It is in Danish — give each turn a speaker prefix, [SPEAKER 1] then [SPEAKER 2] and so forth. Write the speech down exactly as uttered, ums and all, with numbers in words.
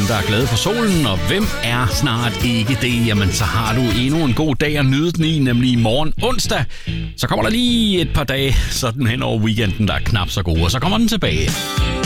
[SPEAKER 1] der er glade for solen, og hvem er snart ikke det? Jamen, så har du endnu en god dag at nyde den i, nemlig i morgen onsdag. Så kommer der lige et par dage sådan hen over weekenden, der er knap så gode, og så kommer den tilbage.